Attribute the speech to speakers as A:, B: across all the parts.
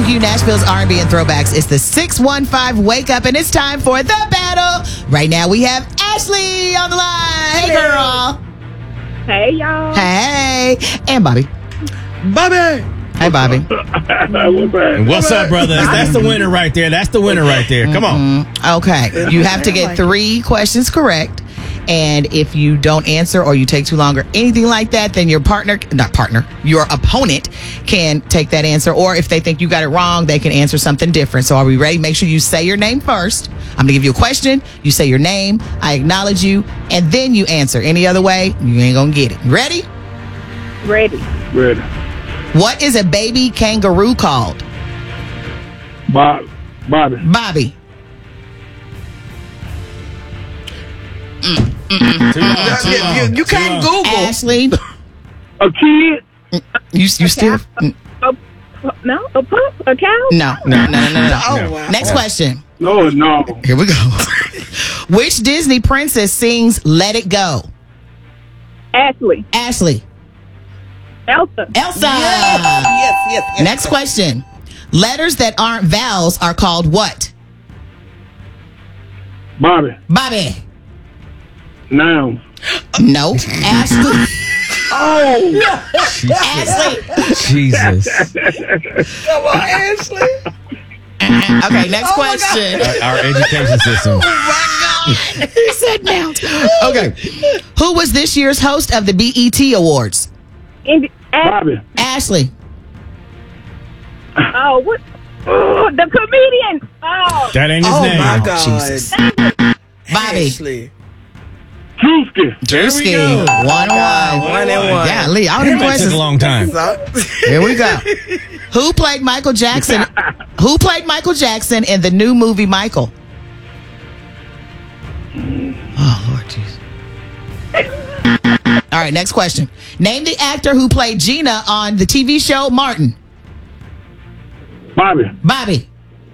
A: WQQ Nashville's R&B and Throwbacks. It's the 615 Wake Up, and it's time for the battle. Right now we have Ashley on the line. Hey, girl.
B: Hey, y'all.
A: Hey. And Bobby. Hey, Bobby.
C: What's up, brother? That's the winner right there. That's the winner right there. Come on.
A: Okay. You have to get 3 questions correct. And if you don't answer or you take too long or anything like that, then your your opponent can take that answer. Or if they think you got it wrong, they can answer something different. So are we ready? Make sure you say your name first. I'm going to give you a question. You say your name. I acknowledge you. And then you answer. Any other way, you ain't going to get it. Ready?
B: Ready.
A: What is a baby kangaroo called?
D: Bobby.
A: Bobby.
E: You can't Google.
A: Ashley.
D: A kid?
A: You still?
B: No? A pup? A cow?
A: No.
E: Oh, wow.
A: Next question.
D: No.
A: Here we go. Which Disney princess sings Let It Go?
B: Ashley. Elsa.
E: Yes.
A: Next question. Letters that aren't vowels are called what?
D: Bobby. Noun.
A: No. Ashley.
C: Jesus.
A: Ashley.
C: Jesus.
E: Come on, Ashley.
A: Okay, next question.
C: Our education system.
A: He said now. Okay. Who was this year's host of the BET Awards?
D: Bobby.
A: Ashley.
B: Oh, what? Oh, the comedian. Oh.
C: That ain't his name.
E: My God.
A: Jesus. Bobby.
E: Ashley.
A: Drewski.
C: There we go.
A: 1-1.
E: 1-1.
A: Yeah, Lee. All them
C: That took a
A: questions.
C: long time.
A: Here we go. Who played Michael Jackson? Who played Michael Jackson in the new movie Michael? Oh, Lord Jesus. All right, next question. Name the actor who played Gina on the TV show Martin.
D: Bobby.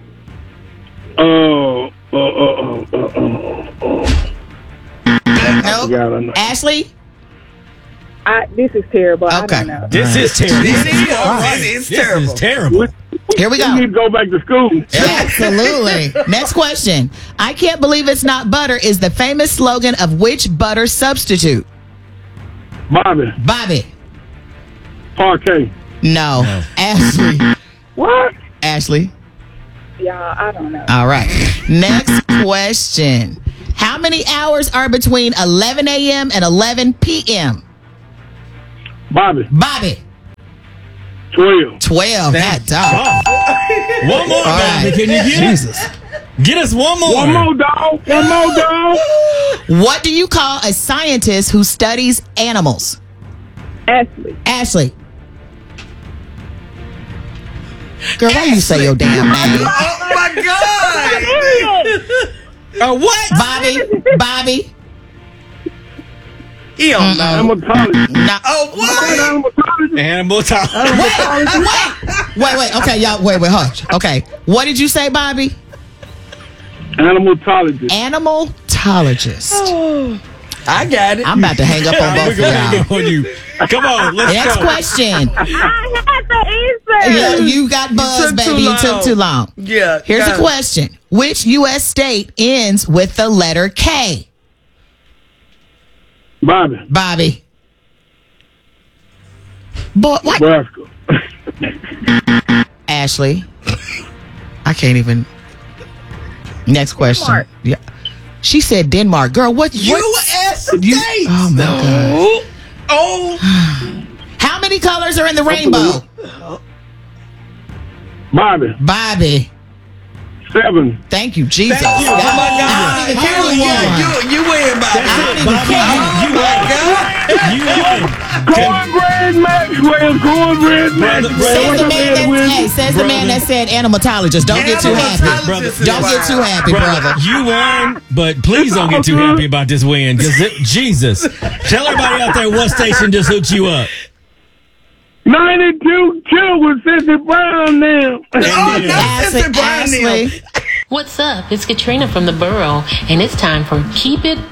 A: No. Ashley?
B: This is terrible. I
A: Okay.
B: don't know.
C: This is terrible.
E: It's terrible.
C: This is terrible.
A: Here we
D: You
A: go.
D: need to go back to school.
A: Absolutely. Next question. I can't believe it's not butter is the famous slogan of which butter substitute?
D: Bobby. Parquet.
A: No. Ashley.
D: What?
A: Ashley.
B: Y'all, I don't know.
A: All right. Next question. How many hours are between 11 a.m. and 11 p.m.?
D: Bobby. 12.
A: 12. That dog.
C: One more,
A: All right.
C: Bobby. Can you get
A: Jesus.
C: Get us one more.
D: One more, dog.
A: What do you call a scientist who studies animals? Ashley. Girl, why you say your damn name?
E: Oh, my God.
C: What?
A: Bobby.
E: He don't know.
D: Animatologist.
A: No.
E: Oh, what?
C: Animal talk.
A: Wait. Okay, y'all. Wait. Hush. Okay. What did you say, Bobby?
D: Animatologist.
A: Animaltologist.
E: I got it.
A: I'm about to hang up on both
C: We're
A: of
C: gonna
A: y'all.
C: hang on you. Come on, let's
A: Next
C: go.
A: question.
B: I had the answer.
A: Yeah, you got buzzed,
E: took
A: baby.
E: too
A: You took
E: long.
A: too long.
E: Yeah.
A: Here's
E: got
A: a question. Which U.S. state ends with the letter K?
D: Bobby.
A: Boy, what?
D: Nebraska.
A: Ashley. I can't even. Next question.
B: Denmark.
A: Yeah. She said Denmark. Girl, what?
E: U.S. states.
A: Oh, my God.
E: Oh.
A: How many colors are in the rainbow?
D: Bobby. 7.
A: Thank you, Jesus.
C: Thank you.
A: I
C: Oh, my
A: don't
C: God.
A: even care who won.
E: You win, Bobby.
A: I don't even care.
C: You won.
D: Cornbread Maxwell.
A: Says the man that said animatologist. Don't get too happy.
C: Brother.
A: Don't get too happy, brother.
C: You won, but please don't get too happy about this win. Jesus. Tell everybody out there what station just hooked you up.
D: 92 with Sissy Brown now.
E: Oh, that's
A: Ashley,
E: Sister Brian.
A: Ashley.
F: What's up? It's Katrina from the Borough, and it's time for Keep It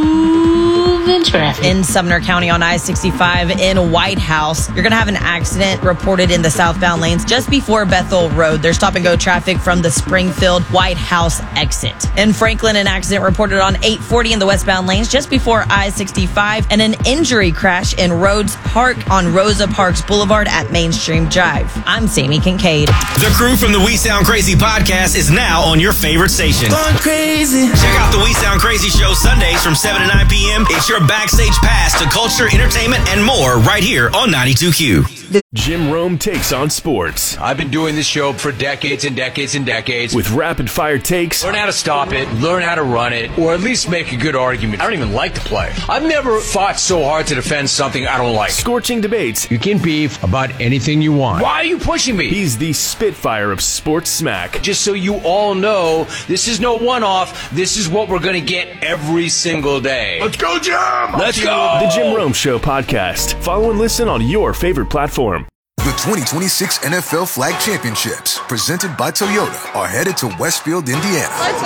F: Moving Traffic.
G: In Sumner County on I-65 in White House, you're going to have an accident reported in the southbound lanes just before Bethel Road. There's stop-and-go traffic from the Springfield White House exit. In Franklin, an accident reported on 840 in the westbound lanes just before I-65, and an injury crash in Rhodes Park on Rosa Parks Boulevard at Mainstream Drive. I'm Sammy Kincaid.
H: The crew from the We Sound Crazy podcast is now on your favorite station.
E: Going crazy.
H: Check out the We Sound Crazy show Sundays from 7 to 9 p.m. It's your backstage pass to culture, entertainment, and more right here on 92Q.
I: Jim Rome takes on sports.
J: I've been doing this show for decades and decades and decades.
I: With rapid fire takes.
J: Learn how to stop it, learn how to run it, or at least make a good argument. I don't even like to play. I've never fought so hard to defend something I don't like.
I: Scorching debates.
J: You can beef about anything you want. Why are you pushing me?
I: He's the Spitfire of sports smack.
J: Just so you all know, this is no one-off. This is what we're going to get every single day.
D: Let's go, Jim!
J: Let's go!
I: The Jim Rome Show podcast. Follow and listen on your favorite platform.
K: The 2026 NFL Flag Championships, presented by Toyota, are headed to Westfield, Indiana.
A: Let's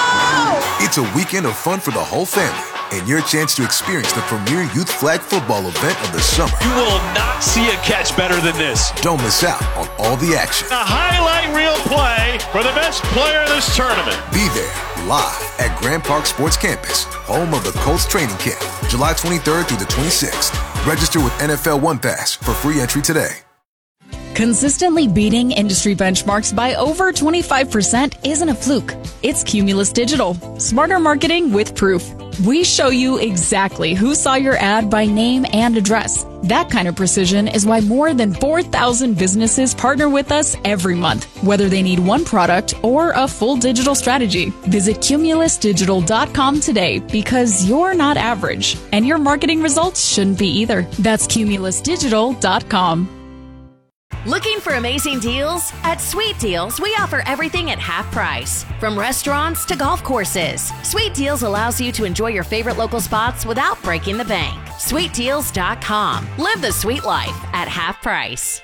A: go!
K: It's a weekend of fun for the whole family and your chance to experience the premier youth flag football event of the summer.
L: You will not see a catch better than this.
K: Don't miss out on all the action.
L: A highlight reel play for the best player in this tournament.
K: Be there live at Grand Park Sports Campus, home of the Colts training camp, July 23rd through the 26th. Register with NFL One Pass for free entry today.
M: Consistently beating industry benchmarks by over 25% isn't a fluke. It's Cumulus Digital. Smarter marketing with proof. We show you exactly who saw your ad by name and address. That kind of precision is why more than 4,000 businesses partner with us every month, whether they need one product or a full digital strategy. Visit cumulusdigital.com today because you're not average, and your marketing results shouldn't be either. That's cumulusdigital.com.
N: Looking for amazing deals? At Sweet Deals, we offer everything at half price. From restaurants to golf courses, Sweet Deals allows you to enjoy your favorite local spots without breaking the bank. SweetDeals.com. Live the sweet life at half price.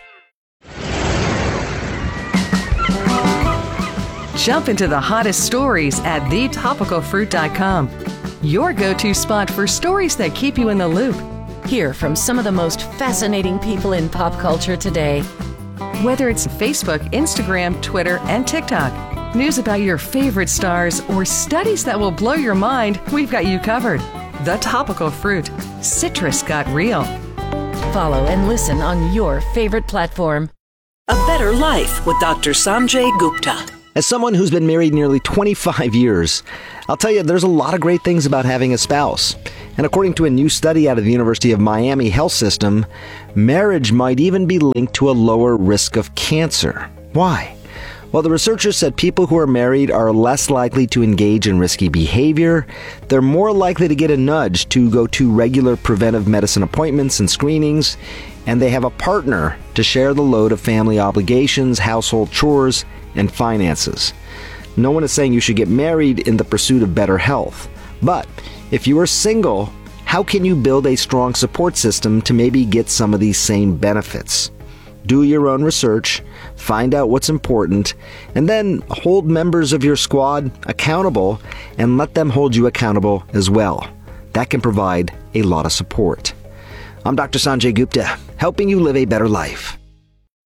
O: Jump into the hottest stories at thetopicalfruit.com. Your go-to spot for stories that keep you in the loop.
P: Hear from some of the most fascinating people in pop culture today.
O: Whether it's Facebook, Instagram, Twitter, and TikTok, news about your favorite stars, or studies that will blow your mind, we've got you covered. The Topical Fruit. Citrus got real.
P: Follow and listen on your favorite platform.
Q: A Better Life with Dr. Sanjay Gupta.
R: As someone who's been married nearly 25 years, I'll tell you there's a lot of great things about having a spouse. And according to a new study out of the University of Miami Health System, marriage might even be linked to a lower risk of cancer. Why? Well, the researchers said people who are married are less likely to engage in risky behavior, they're more likely to get a nudge to go to regular preventive medicine appointments and screenings, and they have a partner to share the load of family obligations, household chores, and finances. No one is saying you should get married in the pursuit of better health. But if you are single, how can you build a strong support system to maybe get some of these same benefits? Do your own research, find out what's important, and then hold members of your squad accountable and let them hold you accountable as well. That can provide a lot of support. I'm Dr. Sanjay Gupta, helping you live a better life.